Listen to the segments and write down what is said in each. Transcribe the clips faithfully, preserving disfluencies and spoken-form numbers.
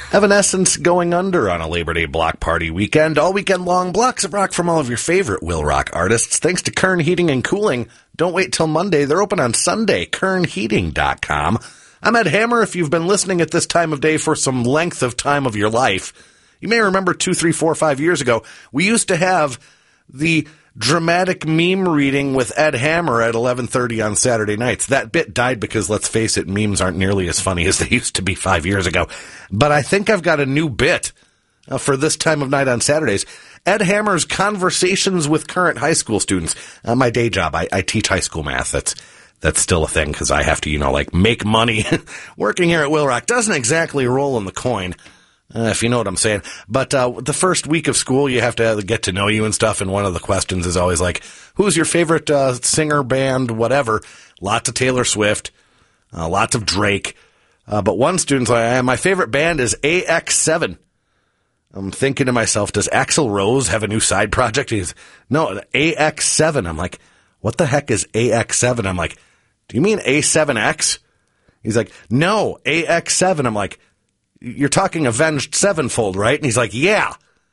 Evanescence going under on a Labor Day block party weekend. All weekend long, blocks of rock from all of your favorite Will Rock artists. Thanks to Kern Heating and Cooling. Don't wait till Monday. They're open on Sunday. kern heating dot com. I'm Ed Hammer. If you've been listening at this time of day for some length of time of your life, you may remember two, three, four, five years ago, we used to have the dramatic meme reading with Ed Hammer at eleven thirty on Saturday nights. That bit died because, let's face it, memes aren't nearly as funny as they used to be five years ago. But I think I've got a new bit uh, for this time of night on Saturdays. Ed Hammer's Conversations with Current High School Students. Uh, my day job, I, I teach high school math. That's that's still a thing because I have to, you know, like make money. Working here at Will Rock doesn't exactly roll in the coin. Uh, if you know what I'm saying. But uh, the first week of school, you have to get to know you and stuff, and one of the questions is always like, who's your favorite uh, singer, band, whatever? Lots of Taylor Swift, uh, lots of Drake. Uh, but one student's like, my favorite band is A X seven. I'm thinking to myself, does Axl Rose have a new side project? He's, no, A X seven. I'm like, what the heck is A X seven? I'm like, do you mean A seven X? He's like, no, A X seven. I'm like, you're talking Avenged Sevenfold, right? And he's like, yeah.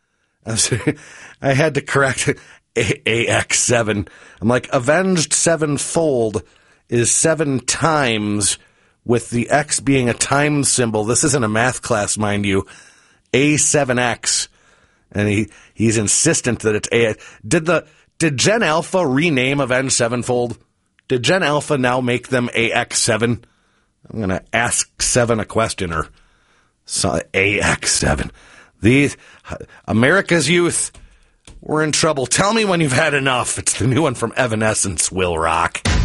I had to correct A X seven. I'm like, Avenged Sevenfold is seven times with the X being a time symbol. This isn't a math class, mind you. A seven X. And he, he's insistent that it's A. Did the, did Gen Alpha rename Avenged Sevenfold? Did Gen Alpha now make them A X seven? I'm going to ask Seven a question, or So A X seven. These, America's youth, we're in trouble. Tell me when you've had enough. It's the new one from Evanescence, Will Rock.